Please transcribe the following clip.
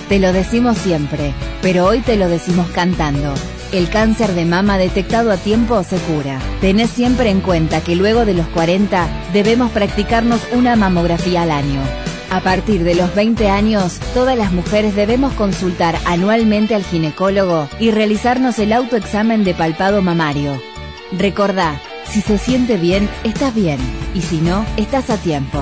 Te lo decimos siempre, pero hoy te lo decimos cantando. El cáncer de mama detectado a tiempo se cura. Tenés siempre en cuenta que luego de los 40 debemos practicarnos una mamografía al año. A partir de los 20 años, todas las mujeres debemos consultar anualmente al ginecólogo y realizarnos el autoexamen de palpado mamario. Recordá, si se siente bien, estás bien, y si no, estás a tiempo.